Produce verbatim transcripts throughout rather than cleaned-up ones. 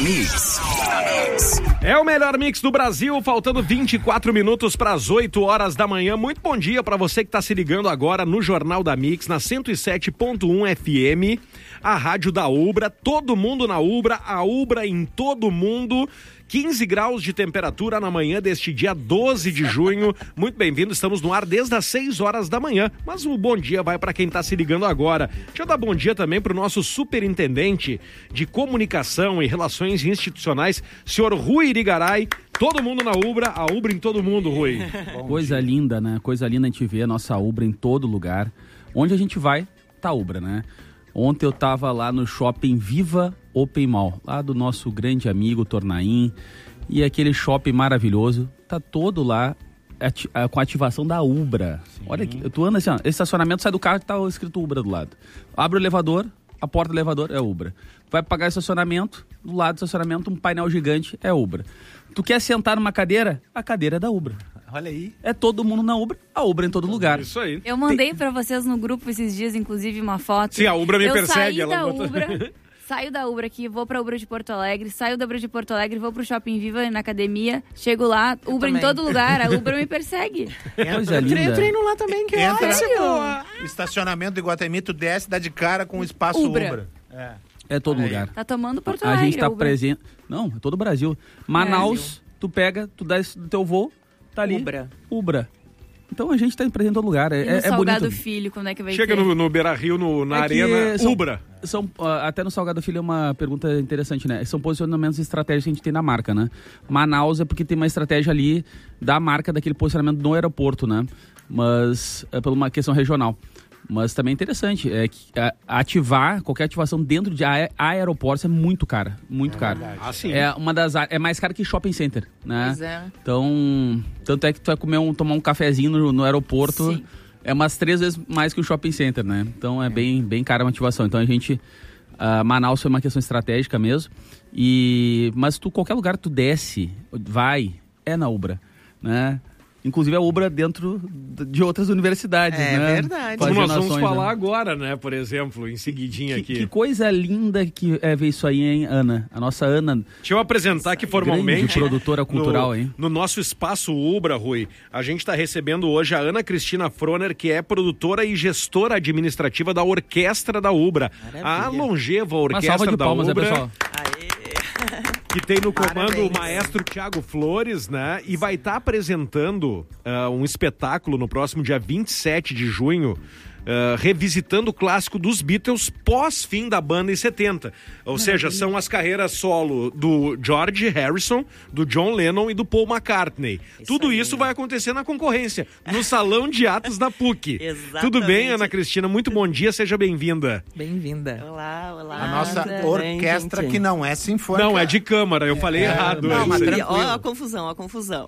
Na Mix. É o melhor mix do Brasil, faltando vinte e quatro minutos para as oito horas da manhã. Muito bom dia para você que está se ligando agora no Jornal da Mix, na cento e sete ponto um F M, a rádio da Ubra, todo mundo na Ubra, a Ubra em todo mundo. quinze graus de temperatura na manhã deste dia doze de junho. Muito bem-vindo, estamos no ar desde as seis horas da manhã. Mas o bom dia vai para quem está se ligando agora. Deixa eu dar bom dia também para o nosso superintendente de comunicação e relações institucionais, senhor Rui Irigaray. Todo mundo na Ubra, a Ubra em todo mundo, Rui. Coisa linda, né? Coisa linda a gente ver a nossa Ubra em todo lugar. Onde a gente vai, tá Ubra, né? Ontem eu tava lá no shopping Viva Open Mall, lá do nosso grande amigo Tornaim, e aquele shopping maravilhoso, tá todo lá ati- com a ativação da Ubra. Sim. Olha aqui, tu anda assim, ó, esse estacionamento, sai do carro e tá escrito Ubra do lado. Abre o elevador, a porta do elevador é Ubra. Tu vai pagar estacionamento, do lado do estacionamento um painel gigante é Ubra. Tu quer sentar numa cadeira? A cadeira é da Ubra. Olha aí. É todo mundo na Ubra, a Ubra em todo lugar. Isso aí. Eu mandei Tem... pra vocês no grupo esses dias, inclusive, uma foto. Sim, a Ubra me eu persegue. Saí ela da bota... Ubra, saio da Ubra aqui, vou pra Ubra de Porto Alegre, saio da Ubra de Porto Alegre, vou pro Shopping Viva na academia, chego lá, eu Ubra também. Em todo lugar, a Ubra me persegue. Coisa linda. Eu treino lá também, que Entra ótimo. Estacionamento do Iguatemi, tu desce, dá de cara com o espaço Ubra. Ubra. É. É todo aí. Lugar. Tá tomando Porto Alegre. A gente tá presente. Não, é todo o Brasil. Manaus, Brasil. Tu pega, tu dá do teu voo, tá ali. Ubra. Ubra. Então a gente tá presente em todo lugar. É, e no é Salgado bonito. Filho, quando é que vai Chega ter? no, no Beira Rio, no, na é arena, são, Ubra. São, uh, até no Salgado Filho é uma pergunta interessante, né? São posicionamentos estratégicos que a gente tem na marca, né? Manaus é porque tem uma estratégia ali da marca, daquele posicionamento no aeroporto, né? Mas é por uma questão regional. Mas também é interessante, é que ativar, qualquer ativação dentro de aeroportos é muito cara, muito é caro. Ah, sim. É uma das é mais caro que shopping center, né? Pois é. Então, tanto é que tu vai comer um, tomar um cafezinho no, no aeroporto, sim. É umas três vezes mais que o shopping center, né? Então é, é. bem, bem cara a ativação. Então a gente, uh, Manaus foi uma questão estratégica mesmo, e, mas tu, qualquer lugar tu desce, vai, é na Ubra, né? Inclusive a Ubra dentro de outras universidades, é, né? É verdade. Como nós vamos ações, falar né? agora, né? Por exemplo, em seguidinha que, aqui. Que coisa linda que é ver isso aí, hein, Ana? A nossa Ana... Deixa eu apresentar aqui formalmente. Produtora cultural, no, hein? No nosso espaço Ubra, Rui, a gente está recebendo hoje a Ana Cristina Froner, que é produtora e gestora administrativa da Orquestra da Ubra. Maravilha. A longeva Orquestra Uma salva de da palmas, Ubra. Né, pessoal? Que tem no comando Parabéns. o maestro Thiago Flores, né? E vai estar tá apresentando uh, um espetáculo no próximo dia vinte e sete de junho, uh, revisitando o clássico dos Beatles pós-fim da banda em setenta. Ou seja, são as carreiras solo do George Harrison, do John Lennon e do Paul McCartney. Isso Tudo aí. Isso vai acontecer na concorrência, no Salão de Atos da P U C. Exatamente. Tudo bem, Ana Cristina? Muito bom dia, seja bem-vinda. Bem-vinda. Olá, olá. A nossa Tudo orquestra bem, que não é sinfônica. Não, é de câmara, eu falei é, errado. Não, mas e, ó a confusão, a confusão.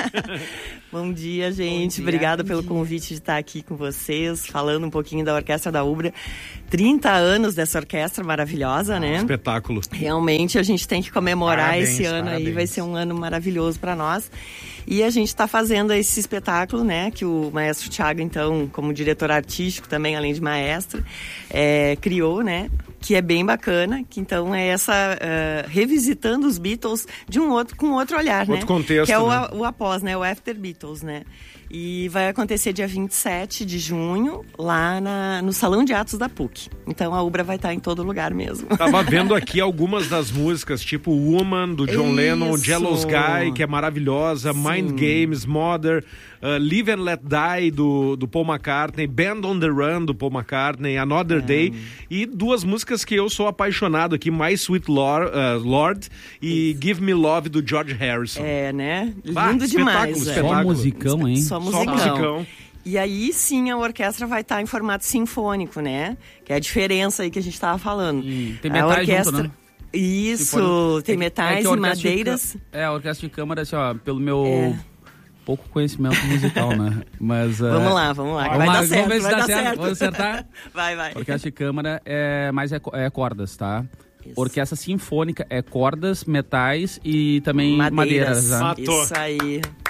Bom dia, gente. Bom dia, Obrigada bom pelo dia. Convite de estar aqui com vocês, falando um pouquinho da Orquestra da Ubra. trinta anos dessa orquestra maravilhosa, né? Espetáculo. Realmente a gente tem que comemorar parabéns, esse ano parabéns. aí, vai ser um ano maravilhoso para nós. E a gente está fazendo esse espetáculo, né, que o maestro Thiago, então, como diretor artístico também, além de maestro, é, criou, né, que é bem bacana, que então é essa, uh, revisitando os Beatles de um outro, com outro olhar, outro né? Outro contexto, que é o, né? o após, né, o After Beatles, né? E vai acontecer dia vinte e sete de junho, lá na, no Salão de Atos da P U C. Então a Ubra vai estar em todo lugar mesmo. Tava vendo aqui algumas das músicas, tipo Woman, do John Isso. Lennon, Jealous Guy, que é maravilhosa, Sim. Mind Games, Mother, uh, Live and Let Die, do, do Paul McCartney, Band on the Run, do Paul McCartney, Another é. Day, e duas músicas que eu sou apaixonado aqui, My Sweet Lord, uh, Lord e Isso. Give Me Love, do George Harrison. É, né? Lindo ah, demais. Espetáculo, é. espetáculo. Só musicão, hein? Só musicão. Só musicão. E aí, sim, a orquestra vai estar em formato sinfônico, né? Que é a diferença aí que a gente estava falando. Hum, tem a metais orquestra... junto, né? Isso, Sinfônico. tem é, metais é e madeiras. De, é, a orquestra de câmara, assim, ó, pelo meu... É. pouco conhecimento musical, né? Mas, uh... Vamos lá, vamos lá. Vamos vai lá, dar certo, vamos ver se vai dá dar certo. certo. Vamos acertar? Vai, vai. Orquestra de câmara é mais é, é cordas, tá? Isso. Orquestra sinfônica é cordas, metais e também madeiras. madeiras. Né? Matou. Isso aí.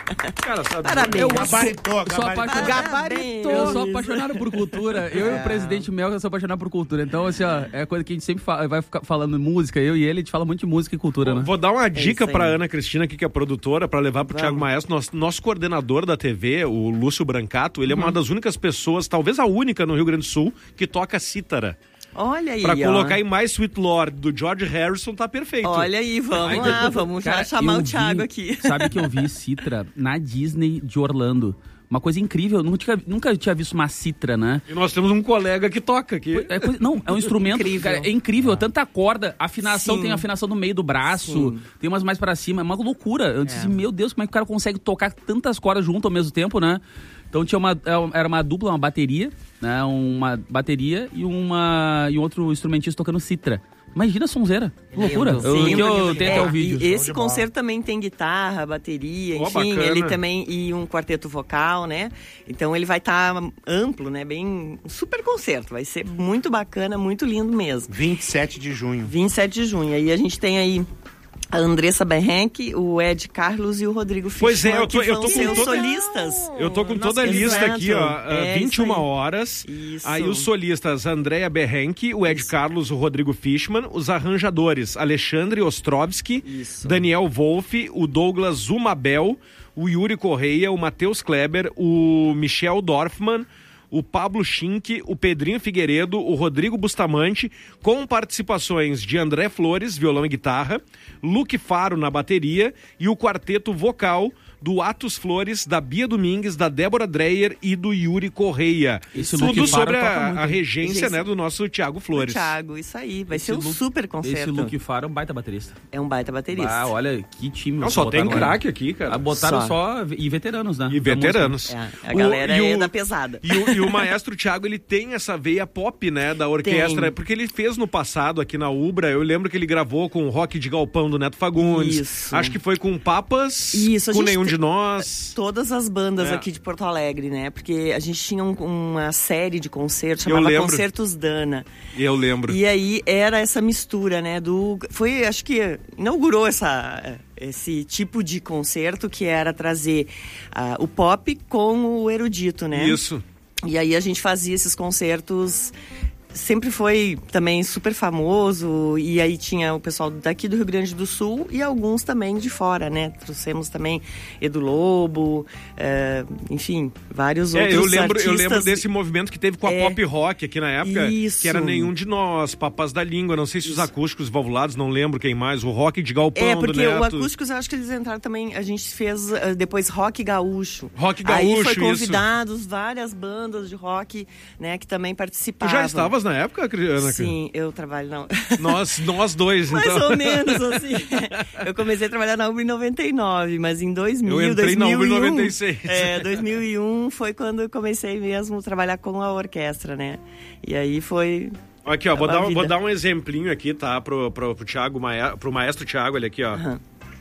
Cara, sabe? Parabéns. Eu Gabaritou, Sou gabaritou. apaixonado. Gabaritou. Eu sou apaixonado por cultura. Eu e o presidente Mel, eu sou apaixonado por cultura. Então, assim, ó, é coisa que a gente sempre fala, vai ficar falando música. Eu e ele, a gente fala muito de música e cultura, né? Vou dar uma dica isso aí. pra Ana Cristina aqui, que é produtora, pra levar pro Vamos. Thiago Maestro. Nosso, nosso coordenador da T V, o Lúcio Brancato, ele é uma das únicas pessoas, talvez a única no Rio Grande do Sul, que toca cítara. Olha aí, Pra ó. colocar em Mais Sweet Lord do George Harrison, tá perfeito. Olha aí, vamos Ai, lá, eu- vamos já Cara, chamar eu o Thiago vi- aqui. Sabe que eu vi citra na Disney de Orlando. Uma coisa incrível, eu nunca, nunca tinha visto uma citra, né? E nós temos um colega que toca aqui. É coisa- não, é um instrumento Incrível. cara, é incrível, tanta corda, afinação, Sim. tem afinação no meio do braço, Sim. tem umas mais pra cima, é uma loucura. Eu disse, meu Deus, como é que o cara consegue tocar tantas cordas junto ao mesmo tempo, né? Então tinha uma, era uma dupla, uma bateria, né? Uma bateria e, uma, e um outro instrumentista tocando citra. Imagina a sonzeira, que loucura. Eu, Sim, que eu porque- tenho até é, o vídeo. E esse de bola. concerto também tem guitarra, bateria, Oh, enfim, bacana. ele também e um quarteto vocal, né? Então ele vai estar amplo, né? Bem um super concerto, vai ser muito bacana, muito lindo mesmo. vinte e sete de junho. vinte e sete de junho. Aí a gente tem aí a Andressa Berrenck, o Ed Carlos e o Rodrigo Fishman, Pois é, eu tô- que eu vão tô com ser os toda- solistas. Eu tô com toda a Nossa, lista exato. aqui, ó. É, vinte e uma isso aí. horas. Isso. Aí os solistas, Andréa Berrenck, o Ed Carlos, o Rodrigo Fishman. Os arranjadores, Alexandre Ostrovski, Isso. Daniel Wolff, o Douglas Zumabel, o Yuri Correia, o Matheus Kleber, o Michel Dorfman, o Pablo Schink, o Pedrinho Figueiredo, o Rodrigo Bustamante, com participações de André Flores, violão e guitarra, Luke Faro na bateria e o quarteto vocal do Atos Flores, da Bia Domingues, da Débora Dreyer e do Yuri Correia. Esse Tudo Luke Faro sobre toca a, muito. a regência, Regência. né, do nosso Thiago Flores. Thiago, isso aí, vai Esse ser um Luke- super Esse concerto. Luke Faro é um baita baterista. É um baita baterista. Ah, olha, que time. Não, vocês só tem botaram lá. craque aqui, cara. Ah, botaram Só. só. E veteranos, né? E Da veteranos. É, a O- galera e é o- da pesada. E o, e o maestro Thiago, ele tem essa veia pop, né, da orquestra, Tem. porque ele fez no passado aqui na Ubra, eu lembro que ele gravou com o Rock de Galpão do Neto Fagundes, Isso. acho que foi com Papas, Isso, a com gente Nenhum tem- de Nós. Todas as bandas É. aqui de Porto Alegre, né? Porque a gente tinha um- uma série de concertos, Eu chamava lembro. Concertos Dana. Eu lembro. E aí era essa mistura, né? Do, foi, acho que inaugurou essa, esse tipo de concerto que era trazer ah, o pop com o erudito, né? Isso. E aí a gente fazia esses concertos. Sempre foi também super famoso, e aí tinha o pessoal daqui do Rio Grande do Sul e alguns também de fora, né? Trouxemos também Edu Lobo, eh, enfim, vários É, outros eu lembro, eu artistas. lembro desse movimento que teve com a É. pop rock aqui na época, Isso. que era Nenhum de Nós, Papas da Língua, não sei se os acústicos valvulados, não lembro quem mais, o Rock de Galpão É, do porque Neto. o Acústicos, eu acho que eles entraram também, a gente fez eh, depois Rock Gaúcho. Rock Aí Gaúcho, foi isso. convidados várias bandas de rock, né, que também Tu participavam. já estavas na época, Ana? Sim, eu trabalho na... Nós, nós dois, Mais então. ou menos, assim. Eu comecei a trabalhar na Ubra em noventa e nove, mas em dois mil, Eu entrei na dois mil e um, Ubra em noventa e seis. É, dois mil e um foi quando eu comecei mesmo a trabalhar com a orquestra, né? E aí foi... Aqui, ó, vou a dar, um- vida. vou dar um exemplinho aqui, tá? Pro, pro, pro, Thiago, Maia- pro maestro Thiago, olha aqui, ó. Aham.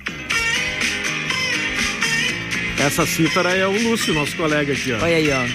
Essa cítara é o Lúcio, nosso colega aqui, ó. Olha aí, ó.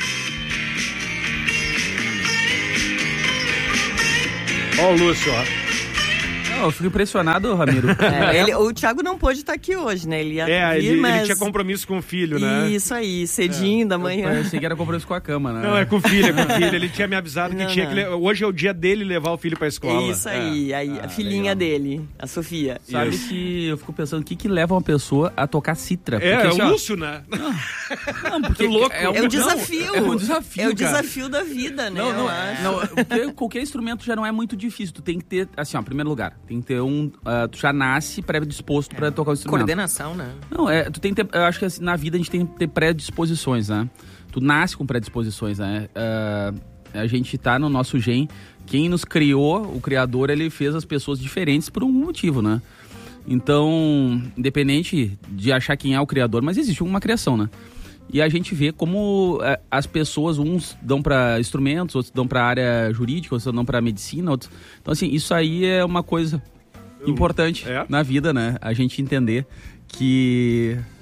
Ó o Lúcio, ó. Não, eu fico impressionado, Ramiro. É, ele- o Thiago não pôde estar aqui hoje, né? Ele ia É, vir, ele, mas... ele tinha compromisso com o filho, né? Isso aí, cedinho da Eu manhã. pensei que era compromisso com a cama, né? Não, é com o filho, é com o filho. Ele tinha me avisado que Não, tinha não. que... le- Hoje é o dia dele levar o filho pra escola. Isso aí, aí Ah, a filhinha legal. dele, a Sofia. Sabe Isso. que eu fico pensando o que, que leva uma pessoa a tocar citra? É, Porque, é assim, o ó, Lúcio, né? Não, porque Que louco. É, É um não, desafio. É um desafio, É o cara. desafio da vida, né? Não, não, eu acho. não, porque qualquer instrumento já não é muito difícil. Tu tem que ter, assim, ó, em primeiro lugar, tem que ter um. ah, tu já nasce predisposto pra tocar o instrumento. Coordenação, né? Não, é, tu tem que ter, eu acho que assim, na vida a gente tem que ter predisposições, né? Tu nasce com predisposições, né? Ah, a gente tá no nosso gene. Quem nos criou, o criador, ele fez as pessoas diferentes por um motivo, né? Então, independente de achar quem é o criador, mas existe uma criação, né? E a gente vê como eh, as pessoas, uns dão para instrumentos, outros dão para área jurídica, outros dão para medicina, outros... Então, assim, isso aí é uma coisa importante É? na vida, né? A gente entender que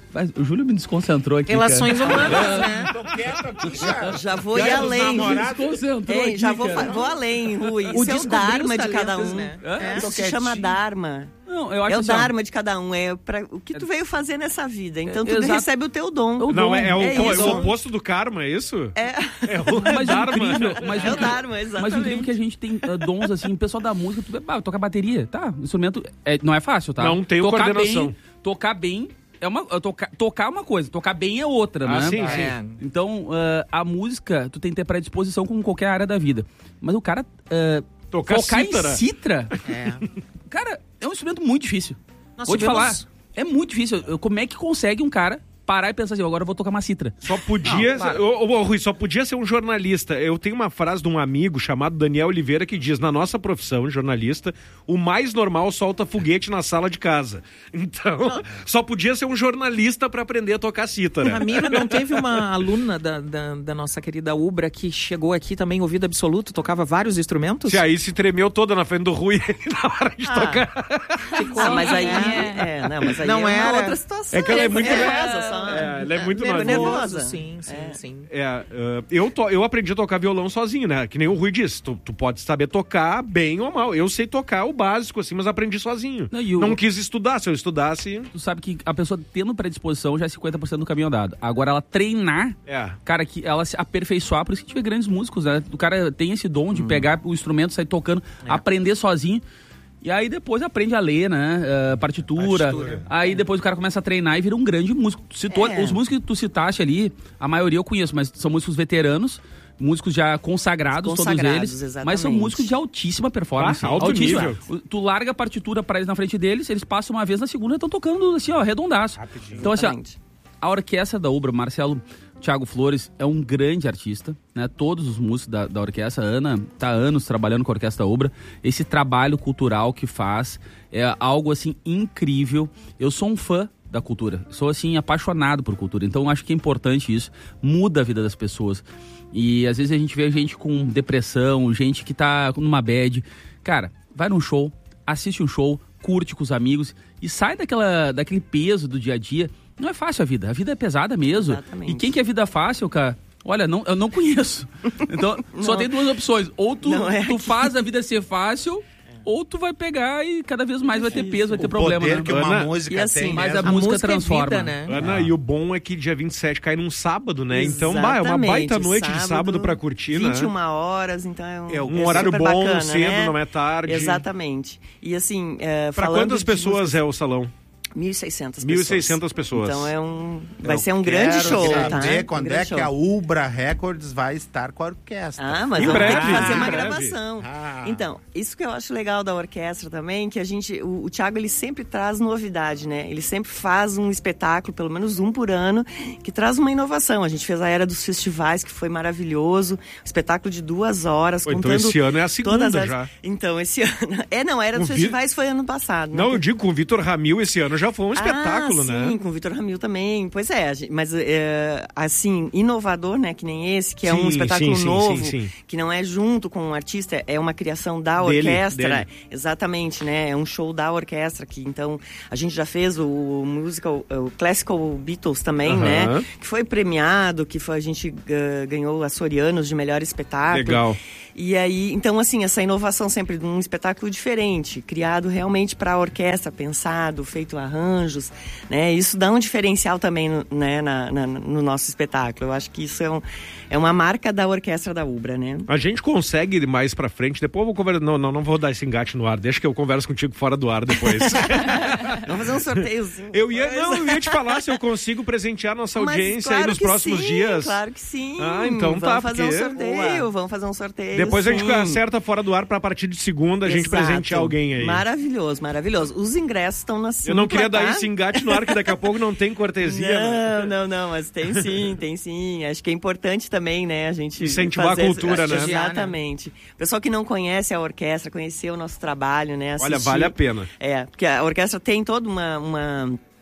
Mas o Júlio me desconcentrou aqui. Relações cara. humanas, né? Tô quieto aqui, já. Já vou ir além. Desconcentrou Ei, aqui, já vou, cara. fa- vou além, Rui. O Isso é o descobrir Dharma os de cada talentos, um. né? É, Isso se chama Dharma. Não, eu acho É o assim, ó, Dharma de cada um. É pra, o que tu veio fazer nessa vida. Então tu Exato. recebe o teu dom. O Não, dom. é, é o, É pô, é isso. o oposto do karma, é isso? É, É o Mas o Dharma. incrível, mas é o incrível- Dharma, exatamente. Mas o incrível é que a gente tem uh, dons, assim, o pessoal da música, tu vê, ah, tocar bateria, tá, instrumento é, não é fácil, tá? Não tem tocar coordenação. Bem, tocar bem é uma, uh, tocar, tocar é uma coisa, tocar bem é outra, Ah, né? sim, sim. É. Então, uh, a música, tu tem que ter predisposição com qualquer área da vida. Mas o cara uh, Tocar tocar cítara. em citra, É. cara, é um instrumento muito difícil. Nós Vou te tivemos- falar, é muito difícil. Eu- Como é que consegue um cara parar e pensar assim, agora eu vou tocar uma citra? Só podia. Não, para. ô, ô, Rui, só podia ser um jornalista. Eu tenho uma frase de um amigo chamado Daniel Oliveira que diz: na nossa profissão, jornalista, o mais normal solta foguete na sala de casa. Então, só podia ser um jornalista pra aprender a tocar cítara. Ramiro, não teve uma aluna da, da, da nossa querida Ubra que chegou aqui também, ouvido absoluto, tocava vários instrumentos? Se aí se tremeu toda na frente do Rui na hora de Ah. tocar. Ah, mas aí É. é, não, mas aí Não é era. uma outra situação. É que ela é muito- nervosa, só. É, ela é muito nervosa. nervosa. Sim, sim, sim. É, uh, eu, to- eu aprendi a tocar violão sozinho, né? Que nem o Rui disse. Tu, tu pode saber tocar bem ou mal. Eu sei tocar o básico, assim, mas aprendi sozinho. Não, e o- Não quis estudar. Se eu estudasse. Tu sabe que a pessoa tendo predisposição já é cinquenta por cento do caminho andado. Agora ela treinar, É. cara, que ela se aperfeiçoar, por isso que a gente vê grandes músicos, né? O cara tem esse dom de pegar o instrumento, sair tocando, aprender sozinho. E aí depois aprende a ler, né? Uh, partitura. Partitura. Aí depois o cara começa a treinar e vira um grande músico. Tu citou, É. Os músicos que tu citaste ali, a maioria eu conheço, mas são músicos veteranos, músicos já consagrados, Consagrados, todos eles. exatamente. Mas são músicos de altíssima performance. Ah, alto altíssima. nível. O- Tu larga a partitura pra eles na frente deles, eles passam uma vez na segunda e estão tocando assim, ó, redondaço. Então, assim, ó, Exatamente. a orquestra da Ubra, Marcelo Thiago Flores, é um grande artista, né? Todos os músicos da, da orquestra, a Ana tá há anos trabalhando com a Orquestra da Ubra. Esse trabalho cultural que faz é algo, assim, incrível. Eu sou um fã da cultura, sou, assim, apaixonado por cultura. Então, acho que é importante isso, muda a vida das pessoas. E, às vezes, a gente vê gente com depressão, gente que tá numa bad. Cara, vai num show, assiste um show, curte com os amigos e sai daquela, daquele peso do dia a dia. Não é fácil a vida, a vida é pesada mesmo. Exatamente. E quem quer vida fácil, cara? Olha, não, eu não conheço. Então, só tem duas opções. Ou tu, Não é tu aqui. faz a vida ser fácil, ou tu vai pegar e cada vez mais vai ter peso, vai ter O problema, poder né? que uma Ana, música e assim, tem mas mesmo. a música é transforma. vida, né? Ana, e o bom é que dia vinte e sete cai num sábado, né? Então, bah, é uma Exatamente, baita noite de sábado pra curtir, vinte e uma né? horas, então é um, É um é horário super bom, bacana, cedo, né? não é tarde. Exatamente. E assim, é, Pra falando quantas de pessoas é o salão? mil e seiscentas mil e pessoas. seiscentas pessoas. Então é um, vai Eu ser um grande quero show, saber tá? quando um é grande que a show. Ubra Records vai estar com a orquestra. Ah, mas Em vamos ter breve, que fazer em uma breve. gravação. Ah. Então, isso que eu acho legal da orquestra também, que a gente, o, o Thiago, ele sempre traz novidade, né? Ele sempre faz um espetáculo, pelo menos um por ano, que traz uma inovação. A gente fez a Era dos Festivais, que foi maravilhoso, um espetáculo de duas horas, Pô, então contando esse ano é a segunda todas as... já. Então, esse ano... É, não, a Era dos O Vi- Festivais foi ano passado. Não, né? eu digo, com o Vitor Ramil esse ano já foi um espetáculo, ah, né? Sim, com o Vitor Ramil também. Pois é, a gente- mas é, assim, inovador, né? Que nem esse, que é Sim, um espetáculo sim, sim, novo, sim, sim. que não é junto com o artista, é uma criação da Dele, orquestra. dele. Exatamente, né? É um show da orquestra que então a gente já fez o musical, o Classical Beatles também, Aham. né? Que foi premiado, que foi a gente uh, ganhou Açorianos de melhor espetáculo. Legal. E aí, então assim, essa inovação sempre de um espetáculo diferente, criado realmente para a orquestra, pensado, feito arranjos, né? Isso dá um diferencial também, no, né, na, na, no nosso espetáculo. Eu acho que isso é, um, é uma marca da orquestra da Ubra, né? A gente consegue ir mais pra frente, depois eu vou conversar, não, não, não vou dar esse engate no ar, deixa que eu converso contigo fora do ar depois. Vamos fazer um sorteiozinho. Eu ia, não, eu ia te falar se eu consigo presentear nossa Mas audiência claro aí nos que próximos sim, dias. Claro que sim. Ah, então vamos tá, fazer um porque- sorteio, Boa. vamos fazer um sorteio. Depois a gente sim. acerta fora do ar pra partir de segunda a gente Exato. presentear alguém aí. Maravilhoso, maravilhoso. Os ingressos estão na Eu não queria Simpla, dar tá? esse engate no ar, que daqui a pouco não tem cortesia. né? Não, não, não, mas tem sim, tem sim. Acho que é importante também, né, a gente Incentivar fazer a cultura, esse- né? Exatamente. O pessoal que não conhece a orquestra, conhecer o nosso trabalho, né, assistir. Olha, vale a pena. É, porque a orquestra tem toda uma... uma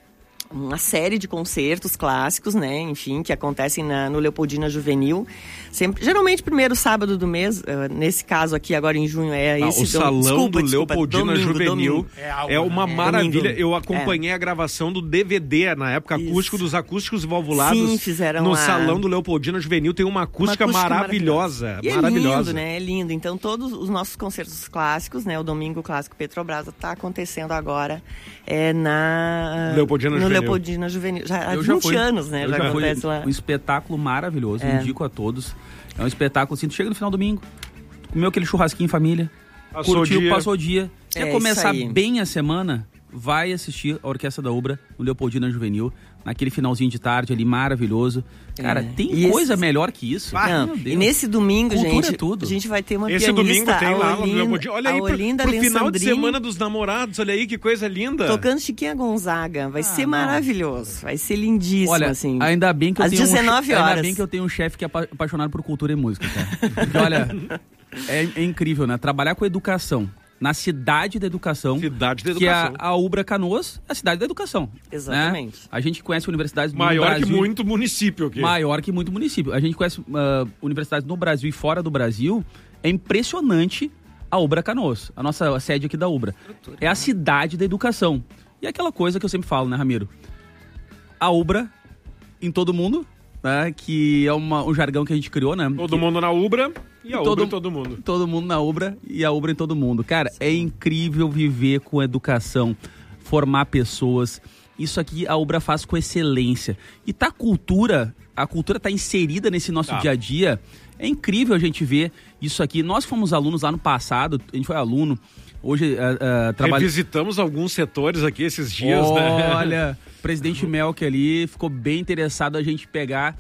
uma série de concertos clássicos, né? Enfim, que acontecem na, no Leopoldina Juvenil. Sempre, geralmente, primeiro sábado do mês. Uh, nesse caso aqui, agora em junho, é ah, esse... O Salão desculpa, do desculpa, Leopoldina domingo, Juvenil domingo. é, algo, é uma é. maravilha. Domingo. Eu acompanhei é. a gravação do D V D, na época, acústico Isso. dos acústicos valvulados. Sim, fizeram No a... Salão do Leopoldina Juvenil tem uma acústica, uma acústica maravilhosa. maravilhosa. E maravilhosa. é lindo, né? É lindo. Então, todos os nossos concertos clássicos, né? O Domingo Clássico Petrobras está acontecendo agora é, na... Leopoldina no Juvenil. Leopoldina Juvenil. Já, há Eu vinte já fui, anos, né? Eu já já acontece fui lá. Um espetáculo maravilhoso, É. indico a todos. É um espetáculo assim, tu chega no final do domingo, comeu aquele churrasquinho em família, passou curtiu, o dia. passou o dia. Quer É, começar isso aí. bem a semana? Vai assistir a Orquestra da Ubra no Leopoldina Juvenil, naquele finalzinho de tarde ali, maravilhoso. Cara, É. tem E coisa esse- melhor que isso. Não, Meu Deus. e nesse domingo, Cultura gente, é tudo. a gente vai ter uma Esse pianista, domingo tem a lá no Olinda, Leopoldina. Olha aí, a Olinda pro, pro final de Alessandrini, semana dos namorados, olha aí que coisa linda. tocando Chiquinha Gonzaga. Vai Ah, ser não. maravilhoso. Vai ser lindíssimo, Olha, assim. ainda bem que eu às tenho dezenove um, che- horas. Ainda bem que eu tenho um chefe que é apa- apaixonado por cultura e música, cara. Porque, olha, é, é incrível, né? Trabalhar com educação na cidade da educação, Cidade da que é educação. a, a Ubra Canoas, a cidade da educação. Exatamente. Né? A gente conhece universidades no Maior Brasil, que muito município aqui. maior que muito município. A gente conhece uh, universidades no Brasil e fora do Brasil. É impressionante a Ubra Canoas, a nossa sede aqui da Ubra. É a cidade da educação. E é aquela coisa que eu sempre falo, né, Ramiro? A Ubra em todo mundo, né? Que é uma, um jargão que a gente criou, né? Todo que, mundo na Ubra e a todo- Ubra em todo mundo. Todo mundo na Ubra e a Ubra em todo mundo. Cara, é incrível viver com educação, formar pessoas. Isso aqui a Ubra faz com excelência. E tá a cultura, a cultura tá inserida nesse nosso Tá. dia a dia. É incrível a gente ver isso aqui. Nós fomos alunos lá no passado, a gente foi aluno. Hoje uh, uh, trabalha... Revisitamos alguns setores aqui esses dias, né? Olha, o presidente Melk ali ficou bem interessado a gente pegar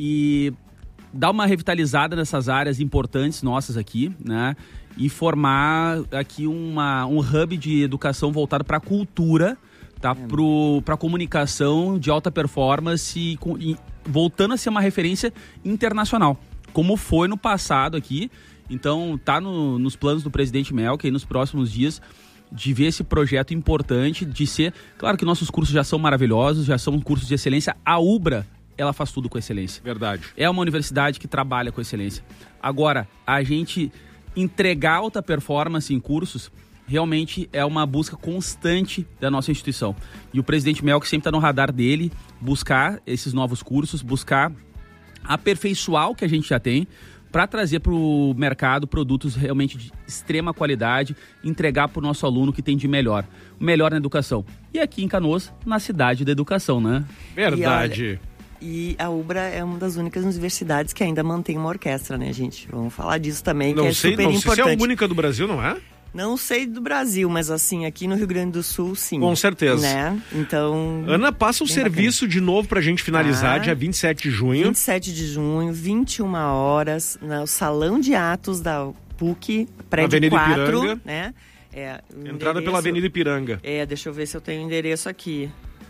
e dar uma revitalizada nessas áreas importantes nossas aqui, né? E formar aqui uma, um hub de educação voltado para a cultura, tá? Para a comunicação de alta performance e, com- e voltando a ser uma referência internacional, como foi no passado aqui. Então, tá no- nos planos do presidente Melk aí nos próximos dias de ver esse projeto importante, de ser... Claro que nossos cursos já são maravilhosos, já são cursos de excelência. A Ubra, ela faz tudo com excelência. Verdade. É uma universidade que trabalha com excelência. Agora, a gente entregar alta performance em cursos realmente é uma busca constante da nossa instituição. E o presidente Melk sempre está no radar dele, buscar esses novos cursos, buscar aperfeiçoar o que a gente já tem para trazer para o mercado produtos realmente de extrema qualidade, entregar para o nosso aluno o que tem de melhor. O melhor na educação. E aqui em Canoas, na cidade da educação, né? Verdade. E a Ubra é uma das únicas universidades que ainda mantém uma orquestra, né, gente? Vamos falar disso também, que Não é sei, super não sei importante. se é a única do Brasil, não é? Não sei do Brasil, mas assim, aqui no Rio Grande do Sul, sim. Com certeza. Né? Então... Ana, passa o Bem serviço de novo pra gente finalizar, Ah. dia vinte e sete de junho. vinte e sete de junho, vinte e uma horas, no Salão de Atos da P U C, prédio Avenida quatro, Ipiranga. né? É, o Entrada endereço- pela Avenida Ipiranga. É, deixa eu ver se eu tenho o endereço aqui.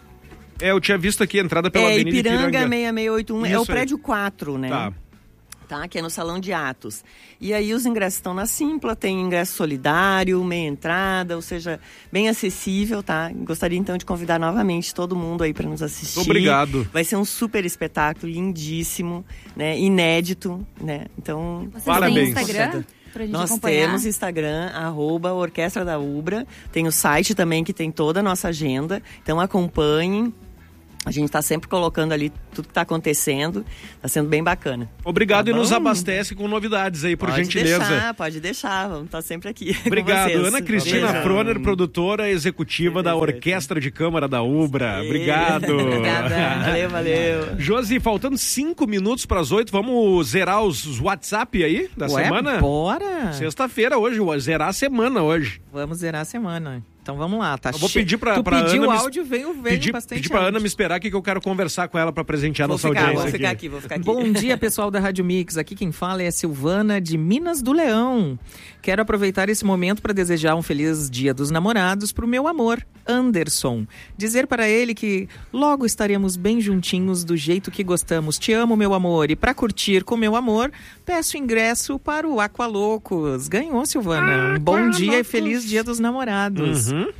É, eu tinha visto aqui, entrada pela é, Avenida Ipiranga, Ipiranga. seis seis oito um, é Isso o aí. prédio quatro, né? Tá. Tá, que é no Salão de Atos. E aí os ingressos estão na Simpla, tem ingresso solidário, meia entrada, ou seja, bem acessível, tá? Gostaria então de convidar novamente todo mundo aí para nos assistir. Obrigado. Vai ser um super espetáculo, lindíssimo, né? Inédito, né? Então, Vocês Parabéns. têm Instagram pra gente nós acompanhar? temos Instagram, arroba Orquestra da Ubra. Tem o site também que tem toda a nossa agenda. Então acompanhem. A gente está sempre colocando ali tudo que está acontecendo. Está sendo bem bacana. Obrigado Tá e nos bom? abastece com novidades aí, por pode gentileza. deixar, pode deixar. Vamos estar sempre aqui com Obrigado. vocês. Ana Cristina Beijo. Froner, produtora executiva da Orquestra de Câmara da Ubra. Obrigado. Obrigada. Valeu, valeu. Josi, faltando cinco minutos para as oito, vamos zerar os WhatsApp aí da Ué, semana? bora! Sexta-feira hoje, zerar a semana hoje. Vamos zerar a semana. Então vamos lá, tá? Eu vou che- pedir pra- Tu pra pediu Ana me- áudio, veio, veio Pedir bastante pedi pra áudio. Ana me esperar aqui que eu quero conversar com ela para presentear Vou nossa ficar, audiência vou aqui. ficar aqui, vou ficar aqui. Bom dia, pessoal da Rádio Mix. Aqui quem fala é a Silvana de Minas do Leão. Quero aproveitar esse momento para desejar um feliz Dia dos Namorados pro meu amor, Anderson. Dizer para ele que logo estaremos bem juntinhos do jeito que gostamos. Te amo, meu amor. E para curtir com meu amor, peço ingresso para o Aqualocos. Ganhou, Silvana. Um bom dia e feliz Dia dos Namorados. Uhum.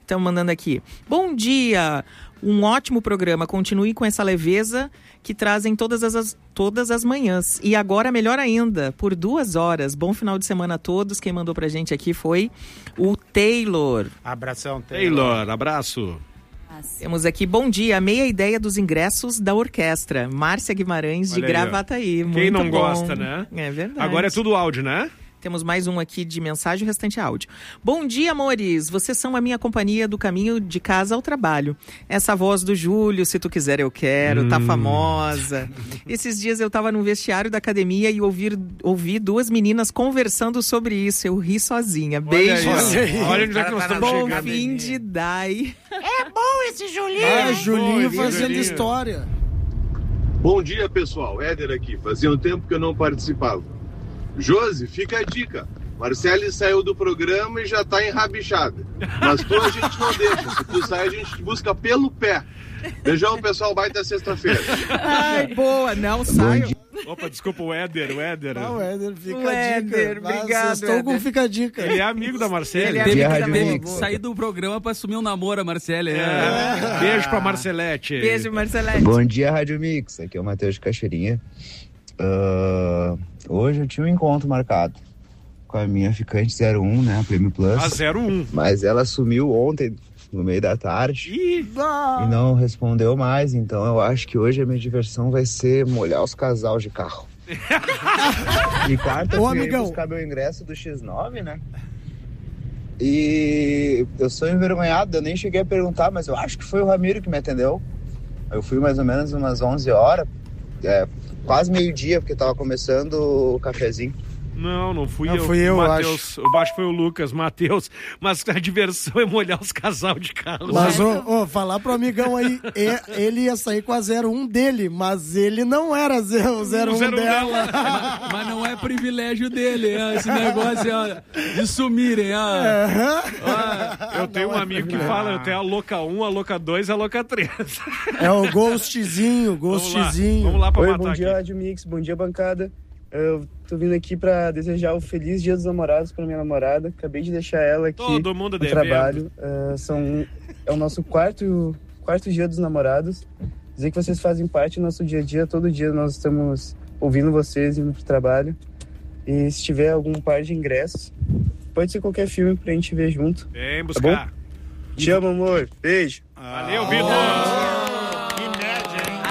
Estão mandando aqui. Bom dia, um ótimo programa. Continue com essa leveza que trazem todas as, todas as manhãs. E agora, melhor ainda, por duas horas. Bom final de semana a todos. Quem mandou pra gente aqui foi o Taylor. Abração, Taylor. Taylor, abraço. Temos aqui, bom dia, meia ideia dos ingressos da orquestra. Márcia Guimarães, de Olha aí, ó. Gravataí. Muito Quem não bom. gosta, né? É verdade. Agora é tudo áudio, né? Temos mais um aqui de mensagem, o restante é áudio. Bom dia, amores. Vocês são a minha companhia do caminho de casa ao trabalho. Essa voz do Júlio, se tu quiser eu quero, hum. tá famosa. Esses dias eu tava no vestiário da academia e ouvi, ouvi duas meninas conversando sobre isso. Eu ri sozinha. Beijo. Olha, aí, olha onde é que nós estamos Bom chegando. fim de Dai. É bom esse Julinho. Ah, Julinho bom, fazendo Julinho. história. Bom dia, pessoal. Éder aqui. Fazia um tempo que eu não participava. Josi, fica a dica. Marcele saiu do programa e já tá enrabixada. Mas tu a gente não deixa. Se tu sair, a gente busca pelo pé. Beijão, pessoal. Baita sexta-feira. Ai, boa. Não saio. Opa, desculpa, o Éder, o Éder. Não, o Éder, fica O a Éder, dica. obrigado, Estou com Éder. fica a dica. Ele é amigo da Marcele. Ele é Teve, amigo que, da teve Marcele. que sair do programa pra assumir um namoro, a Marcele. É. É. Beijo pra Marcelete. Beijo, Marcelete. Bom dia, Rádio Mix. Aqui é o Matheus de Cachoeirinha. Uh, hoje eu tinha um encontro marcado com a minha ficante zero um, né, a Prêmio Plus. A zero um. Mas ela sumiu ontem, no meio da tarde, Ih, e não respondeu mais. Então eu acho que hoje a minha diversão vai ser molhar os casal de carro. E Ô, quarta-feira amigão. buscar meu ingresso do X nove, né? E eu sou envergonhado, eu nem cheguei a perguntar, mas eu acho que foi o Ramiro que me atendeu. Eu fui mais ou menos umas onze horas, é, quase meio-dia, porque tava começando o cafezinho. Não, não fui Não, eu. fui eu, Mateus, o baixo foi o Lucas, Matheus. Mas a diversão é molhar os casal de carro. Mas, ô, ô, falar pro amigão aí, é, ele ia sair com a zero um dele, mas ele não era zero, o zero um dela. mas, mas não é privilégio dele, é, esse negócio ó, de sumirem. Ó. Eu tenho um amigo que fala, eu tenho a Loca um, a Loca dois e a Loca três. É o ghostzinho, ghostzinho. Vamos lá pra Oi, matar bom aqui. dia, Rádio Mix, bom dia, bancada. Eu tô vindo aqui pra desejar o feliz Dia dos Namorados pra minha namorada. Acabei de deixar ela aqui Todo mundo no devendo. trabalho. Uh, são, é o nosso quarto, quarto Dia dos Namorados. Dizer que vocês fazem parte do nosso dia a dia. Todo dia nós estamos ouvindo vocês, indo pro trabalho. E se tiver algum par de ingressos, pode ser qualquer filme pra gente ver junto. Vem Tá buscar. bom? Te amo, amor. Beijo. Valeu, Vitor. Que média, hein?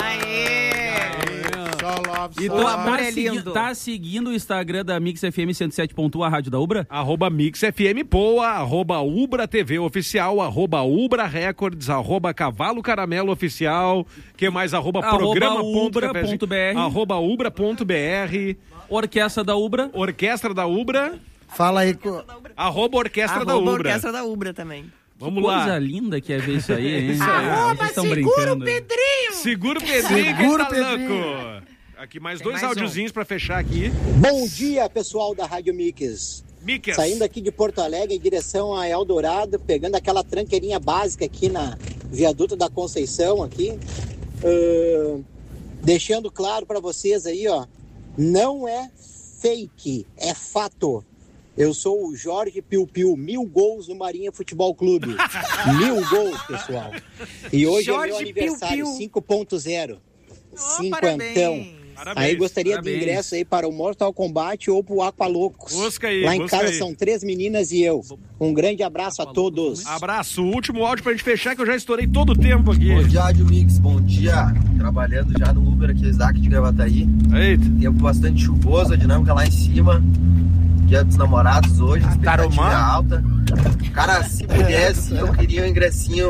Aê! Só love, E só tu O tá, amor é segui- lindo. tá seguindo o Instagram da Mix F M cento e sete ponto um, a Rádio da Ubra? Arroba Mix F M Poa, arroba Ubra T V Oficial, arroba Ubra Records, arroba Cavalo Caramelo Oficial, que mais? Arroba, Arroba programa ubra ponto br. arroba Ubra ponto br, Orquestra da Ubra. Orquestra da Ubra, Fala aí. co- arroba Orquestra da Arroba Ubra. Orquestra da Ubra também. Vamos Coisa lá. linda que é ver isso aí, hein? Arroba, Vocês estão segura brincando. o Pedrinho. Segura o Pedrinho, Segura que o tá Pedrinho. louco. Aqui mais Tem dois mais um. áudiozinhos pra fechar aqui. Bom dia, pessoal da Rádio Mix. Micas. Saindo aqui de Porto Alegre em direção a Eldorado, pegando aquela tranqueirinha básica aqui na Viaduto da Conceição aqui. Uh, deixando claro para vocês aí, ó, não é fake, é fato. Eu sou o Jorge Piu Piu, mil gols no Marinha Futebol Clube. Mil gols, pessoal. E hoje Jorge é meu aniversário, Piu Piu. cinco ponto zero. Oh, Cinquentão. parabéns. Parabéns. Aí gostaria parabéns. do ingresso aí para o Mortal Kombat ou para o Aqualocos. Busca aí, Lá em busca casa aí. são três meninas e eu. Um grande abraço a todos. Abraço. Último áudio pra gente fechar, que eu já estourei todo o tempo aqui. Bom dia, Rádio Mix. Bom dia. Trabalhando já no Uber aqui, Isaac de Gravataí. Eita. Tempo bastante chuvoso, a dinâmica lá em cima. Dia dos namorados hoje, expectativa Tarumã. alta. Cara, se pudesse, eu queria um ingressinho